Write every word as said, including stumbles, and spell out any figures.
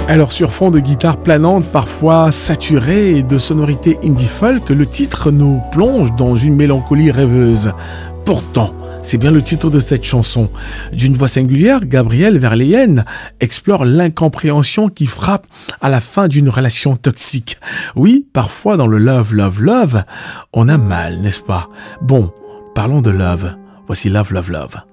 Alors sur fond de guitare planante, parfois saturée et de sonorités indie folk, le titre nous plonge dans une mélancolie rêveuse. Pourtant, c'est bien le titre de cette chanson. D'une voix singulière, Gabrielle Verlaine explore l'incompréhension qui frappe à la fin d'une relation toxique. Oui, parfois dans le love, love, love, on a mal, n'est-ce pas? Bon, parlons de love. Voici Love, Love, Love.